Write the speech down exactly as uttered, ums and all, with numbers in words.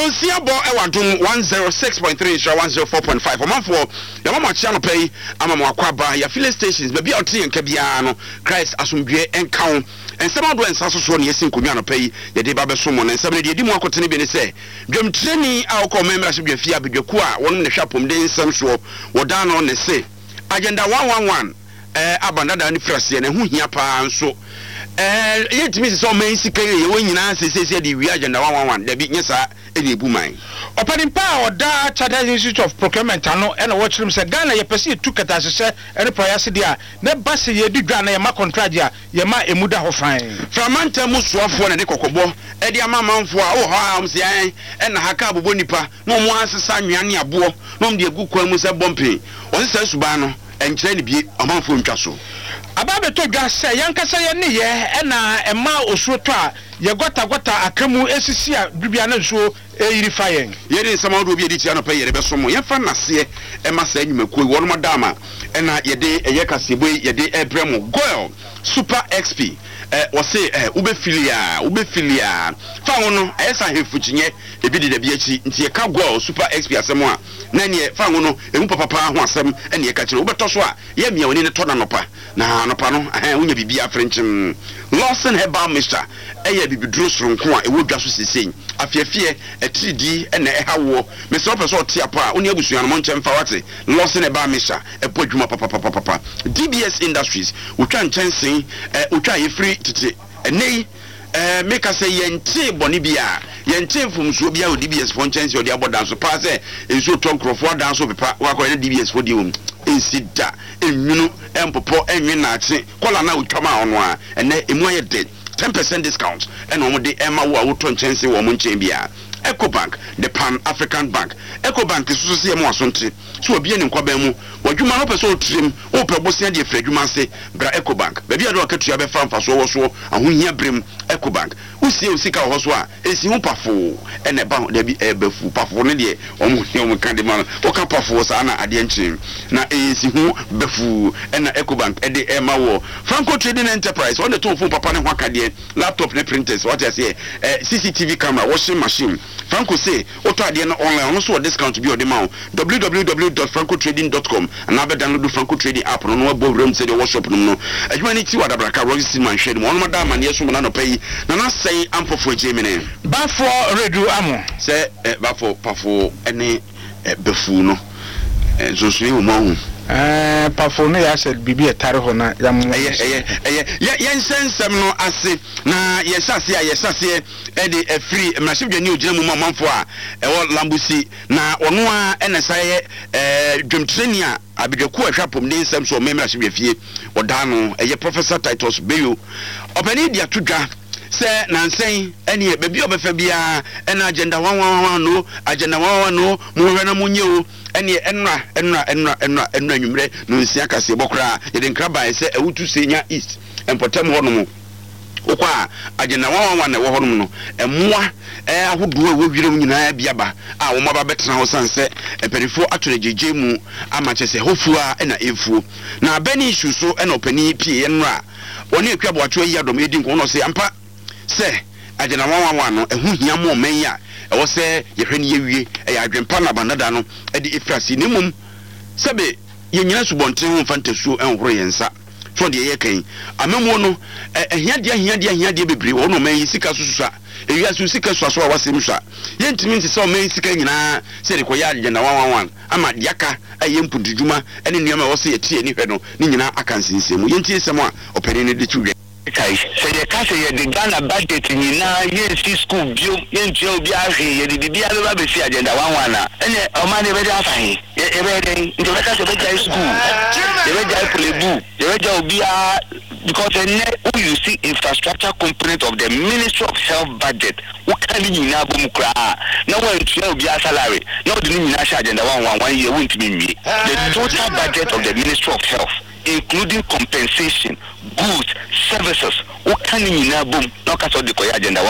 no siabo e wadom one oh six point three one oh four point five omafo ya mama chia no pay ama mo akwaba ya filling stations be bia ote enka bia no Christ asomdwe enka ensema do ensa so ne yesin konwa no pay ye de ba be so mo na ensema de di mu akotene bi ne se dwam treni a ko memra so dwafia bedwaku a wonum ne hwapom de ensam so woda no ne se agenda one one one eh abandada ni frase ne hu hia pa nso eh yetimi se so man sika ye wonyina sesese de wi agenda one one one da bi nyesa ene buman opadimpa oda Chartered Institute of Procurement ano ene wo chirim se Ghana ye pese tu kata sese ene proyase dia ne base ye di dwa na ye ma contract ya ye ma emuda ho fan framanta musuafo na de kokobo e de amamanfo a wo ha am se en ene haka abobo nipa no mo asesa nwane abo no de egu kwa mu se bompe won se suba no enkyere ne bi amanfo ntwa so ababe to dwa se yankasa ye ne ye ena ema osuo to a ye gota gota akamu esisi a bibia na nsuo eyiri fayen yeri nsama do bi edi tia no pe yere beso mo ye fa nase e ma sa enwumakuo won mo dama ena ye de eye kasebo ye de ebremo goil super X P eh wo se eh ube filia ube filia fa wono esa hefuchinye ebi de bi achi nti ye ka goil super X P asemo a na ne fa wono emu papa pa ho asem ene ye ka kire ube to so a ye mia woni ne to na nopa na nopa no eh unya bibia frenchim Lawson Herbal Mixture eye bibiduro soronko a ewo dwa so sesen afiafie etridi ene ehawo me so person otia pa oni abusuan mo nche mfa wate Lawson Herbal Mixture epo adwuma papa papa papa D B S Industries utwa nchensen eh utwa ye free tete enei eh make us say yente boni bia yente fumsuo bia o D B S for nchensen o de abodan so pa say enso tonkrofo dan so pepa wakọ D B S for di wom ensida enwunu empopo enwe na ache kola na utwama ono a ene emu aye de ten percent discount and omo de ema wo a wo ton chense wo mo nchen bia Ecobank the Pan African Bank Ecobank so so emo asonte so obi ene nkwa ban mu wadwuma no person otrim o pe bosia de fradwuma se bra Ecobank ba bia do akatua be fa mfa so wo so ahohia brem Ecobank usie usika ho so a esi hu pafo ene ba da bi e bafu pafo ne de omo omo kan de man o ka pafo sa na ade nchen na esi hu bafu ena Ecobank e de ema wo Franco Trading Enterprise on the top papa ne ho akade laptop ne printers what I say C C T V camera washing machine Franco say auto ade no online no so discount bi o de ma w w w dot franco trading dot com and na be download Franco Trading app no no bo room say the workshop no no adwuma ni ti wada braka rogi man hwe no no da man yeso na no pay na na say ampofo Gemini bafo redu amo say bafo pafo ene befu no so so wo mo eh pafo no ya said bibi etare ho na ya mo eye eye eye ye nsensem no ase na ye sase a ye sase e de free mrashibwe ni ogina mu mamfo a e wo lambusi na ono a enesaye eh dwemtreni a abidwaku ahwapom ne nsem so memrashibwe fie oda no eye Professor Titus Beyo opani dia tudwa se nansen ene be bi obefa bia ena agenda one one one no agenda one one one no mo hwe na munye o ene enra enra enra enra enra nwumre no nsia kase bokra yede nkraba se ewutu senya east empotem hono okwa agenda one one one na wo hono no emoa eh ahodo a wodwire mu nyina biaba a wo maba betena ho sanse emperifo atore jeje mu amache se hofua ena efuo na abani issue so ena opani pie enra woni akwa bo atwe yi adom edi nko no se ampa se agena one one one no ehu hia mo men ya e wo se ye hwe ne ye wie e ya adwempa na banada no e di efrasi ne mum sebe ye nyina subonten ho fantasu enhoro yensa so de ye kan amemo no ehia de ehia de ehia de bebre wo no men yi sika sususa ewia su sika suaso a wasem sua ye ntimi nti se o men sika nyina se de koya agena one one one ama diaka aye mpududwuma ene nneema wo se ye tie ni hwe no ni nyina akansinsemu ye ntie semo a opere ne de tuwe kai say ye ka say ye de Ghana budget ni na ye si school bio ye ntie obi ahwe ye de bibia be ba be si agenda one one na ene o ma ne be da fa he ye be de nti be ka say be jai school ye be jai plebu ye be jai obi a because who you see infrastructure component of the Ministry of Health budget who can you na bum kra na wa ntie obi a salary na o de ni na sha agenda one one one year won't be me the total budget of the Ministry of Health including compensation, goods, services, what can you na boom, no case of the agenda.